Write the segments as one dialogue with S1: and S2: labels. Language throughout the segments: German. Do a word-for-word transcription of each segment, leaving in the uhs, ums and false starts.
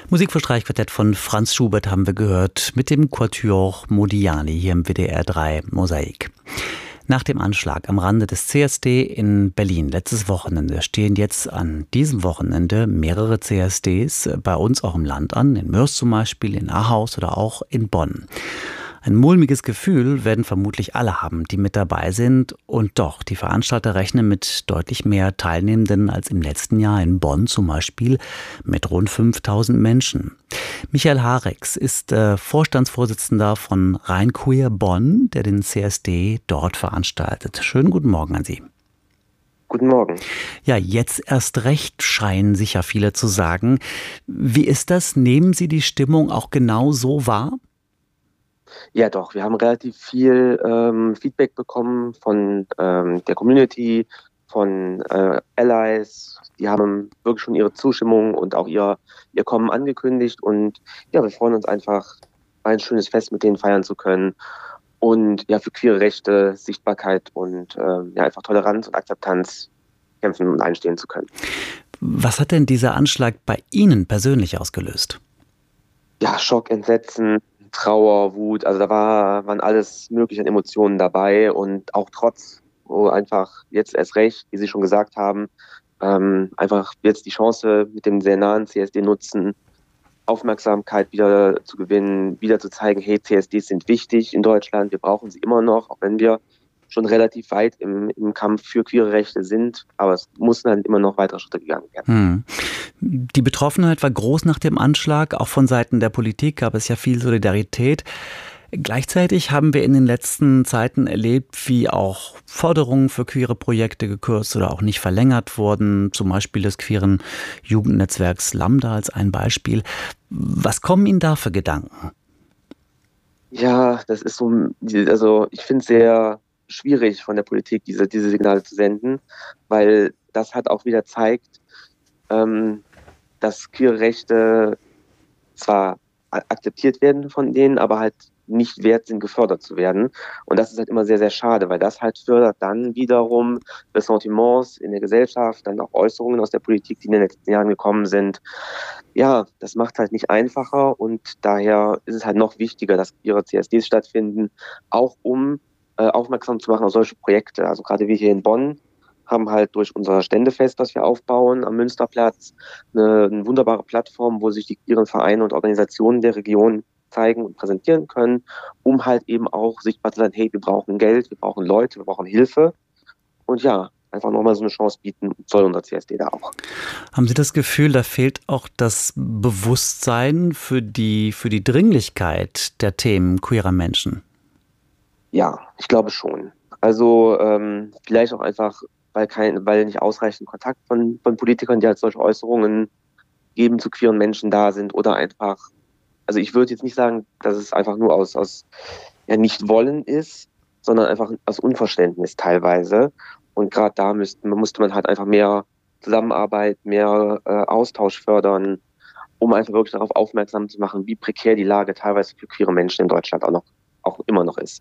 S1: Musik für Streichquartett von Franz Schubert haben wir gehört mit dem Quatuor Modiani hier im W D R drei Mosaik. Nach dem Anschlag am Rande des C S D in Berlin letztes Wochenende stehen jetzt an diesem Wochenende mehrere C S Ds bei uns auch im Land an, in Moers zum Beispiel, in Ahaus oder auch in Bonn. Ein mulmiges Gefühl werden vermutlich alle haben, die mit dabei sind. Und doch, die Veranstalter rechnen mit deutlich mehr Teilnehmenden als im letzten Jahr in Bonn zum Beispiel mit rund fünftausend Menschen. Michael Harex ist äh, Vorstandsvorsitzender von Rein Queer Bonn, der den C S D dort veranstaltet. Schönen guten Morgen an Sie.
S2: Guten Morgen.
S1: Ja, jetzt erst recht scheinen sicher viele zu sagen. Wie ist das? Nehmen Sie die Stimmung auch genau so wahr?
S2: Ja doch, wir haben relativ viel ähm, Feedback bekommen von ähm, der Community, von äh, Allies. Die haben wirklich schon ihre Zustimmung und auch ihr, ihr Kommen angekündigt. Und ja, wir freuen uns einfach, ein schönes Fest mit denen feiern zu können. Und ja, für queere Rechte, Sichtbarkeit und ähm, ja, einfach Toleranz und Akzeptanz kämpfen und einstehen zu können.
S1: Was hat denn dieser Anschlag bei Ihnen persönlich ausgelöst?
S2: Ja, Schock, Entsetzen, Trauer, Wut, also da war, waren alles mögliche an Emotionen dabei und auch Trotz, wo einfach jetzt erst recht, wie Sie schon gesagt haben, ähm, einfach jetzt die Chance mit dem sehr nahen C S D nutzen, Aufmerksamkeit wieder zu gewinnen, wieder zu zeigen, hey, C S Ds sind wichtig in Deutschland, wir brauchen sie immer noch, auch wenn wir schon relativ weit im, im Kampf für queere Rechte sind, aber es mussten dann immer noch weitere Schritte gegangen werden.
S1: Hm. Die Betroffenheit war groß nach dem Anschlag, auch von Seiten der Politik gab es ja viel Solidarität. Gleichzeitig haben wir in den letzten Zeiten erlebt, wie auch Förderungen für queere Projekte gekürzt oder auch nicht verlängert wurden, zum Beispiel des queeren Jugendnetzwerks Lambda als ein Beispiel. Was kommen Ihnen da für Gedanken?
S2: Ja, das ist so, also ich finde es sehr schwierig von der Politik, diese, diese Signale zu senden, weil das halt auch wieder zeigt, ähm, dass queere Rechte zwar akzeptiert werden von denen, aber halt nicht wert sind, gefördert zu werden. Und das ist halt immer sehr, sehr schade, weil das halt fördert dann wiederum Ressentiments in der Gesellschaft, dann auch Äußerungen aus der Politik, die in den letzten Jahren gekommen sind. Ja, das macht halt nicht einfacher und daher ist es halt noch wichtiger, dass ihre C S Ds stattfinden, auch um äh, aufmerksam zu machen auf solche Projekte. Also gerade wir hier in Bonn haben halt durch unser Ständefest, was wir aufbauen am Münsterplatz, eine, eine wunderbare Plattform, wo sich die queeren Vereine und Organisationen der Region zeigen und präsentieren können, um halt eben auch sichtbar zu sein, hey, wir brauchen Geld, wir brauchen Leute, wir brauchen Hilfe. Und ja, einfach nochmal so eine Chance bieten soll unser C S D da auch.
S1: Haben Sie das Gefühl, da fehlt auch das Bewusstsein für die, für die Dringlichkeit der Themen queerer Menschen?
S2: Ja, ich glaube schon. Also ähm, vielleicht auch einfach, weil kein, weil nicht ausreichend Kontakt von, von Politikern, die halt solche Äußerungen geben, zu queeren Menschen da sind oder einfach, also ich würde jetzt nicht sagen, dass es einfach nur aus, aus ja, Nicht-Wollen ist, sondern einfach aus Unverständnis teilweise. Und gerade da müsste, musste man halt einfach mehr Zusammenarbeit, mehr äh, Austausch fördern, um einfach wirklich darauf aufmerksam zu machen, wie prekär die Lage teilweise für queere Menschen in Deutschland auch noch, auch immer noch ist.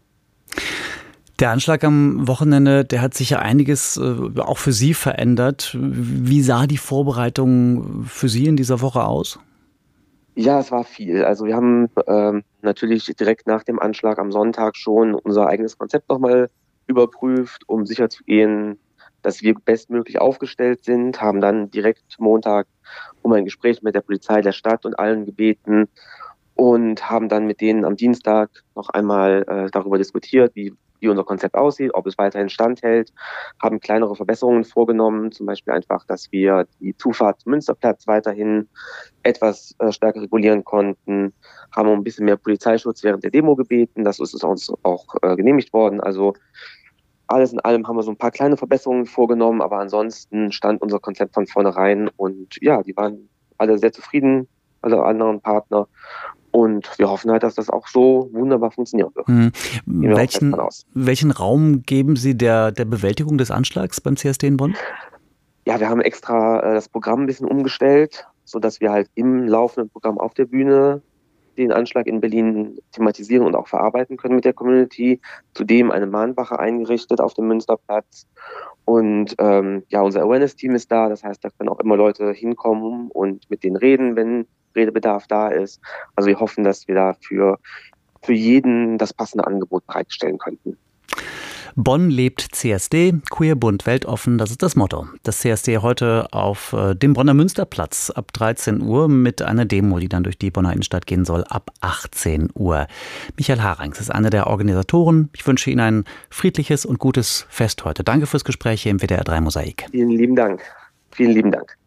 S1: Der Anschlag am Wochenende, der hat sicher einiges äh, auch für Sie verändert. Wie sah die Vorbereitung für Sie in dieser Woche aus?
S2: Ja, es war viel. Also wir haben ähm, natürlich direkt nach dem Anschlag am Sonntag schon unser eigenes Konzept nochmal überprüft, um sicherzugehen, dass wir bestmöglich aufgestellt sind, haben dann direkt Montag um ein Gespräch mit der Polizei der Stadt und allen gebeten und haben dann mit denen am Dienstag noch einmal äh, darüber diskutiert, wie, wie unser Konzept aussieht, ob es weiterhin standhält, haben kleinere Verbesserungen vorgenommen, zum Beispiel einfach, dass wir die Zufahrt zum Münsterplatz weiterhin etwas äh, stärker regulieren konnten, haben um ein bisschen mehr Polizeischutz während der Demo gebeten, das ist uns auch äh, genehmigt worden, also alles in allem haben wir so ein paar kleine Verbesserungen vorgenommen, aber ansonsten stand unser Konzept von vornherein und ja, die waren alle sehr zufrieden, alle anderen Partner. Und wir hoffen halt, dass das auch so wunderbar funktionieren wird.
S1: Hm. Welchen, welchen Raum geben Sie der, der Bewältigung des Anschlags beim C S D in Bonn?
S2: Ja, wir haben extra äh, das Programm ein bisschen umgestellt, sodass wir halt im laufenden Programm auf der Bühne den Anschlag in Berlin thematisieren und auch verarbeiten können mit der Community. Zudem eine Mahnwache eingerichtet auf dem Münsterplatz. Und ähm, ja, unser Awareness-Team ist da, das heißt, da können auch immer Leute hinkommen und mit denen reden, wenn Redebedarf da ist. Also wir hoffen, dass wir da für, für jeden das passende Angebot bereitstellen könnten.
S1: Bonn lebt C S D, queer, bunt, weltoffen, das ist das Motto. Das C S D heute auf dem Bonner Münsterplatz ab dreizehn Uhr mit einer Demo, die dann durch die Bonner Innenstadt gehen soll, ab achtzehn Uhr. Michael Harings ist einer der Organisatoren. Ich wünsche Ihnen ein friedliches und gutes Fest heute. Danke fürs Gespräch hier im W D R drei Mosaik.
S2: Vielen lieben Dank. Vielen lieben Dank.